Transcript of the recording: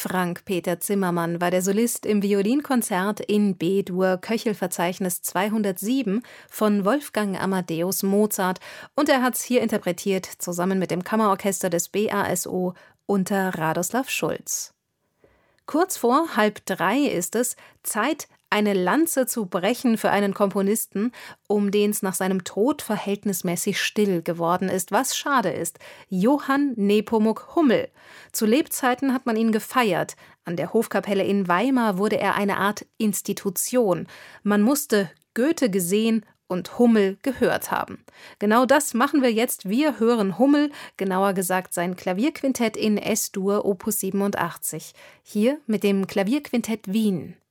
Frank-Peter Zimmermann war der Solist im Violinkonzert in B-Dur Köchelverzeichnis 207 von Wolfgang Amadeus Mozart und er hat's hier interpretiert, zusammen mit dem Kammerorchester des BASO unter Radoslav Schulz. Kurz vor 2:30 ist es Zeit, eine Lanze zu brechen für einen Komponisten, um den es nach seinem Tod verhältnismäßig still geworden ist, was schade ist. Johann Nepomuk Hummel. Zu Lebzeiten hat man ihn gefeiert. An der Hofkapelle in Weimar wurde er eine Art Institution. Man musste Goethe gesehen und Hummel gehört haben. Genau das machen wir jetzt. Wir hören Hummel, genauer gesagt sein Klavierquintett in S-Dur Opus 87. Hier mit dem Klavierquintett Wien.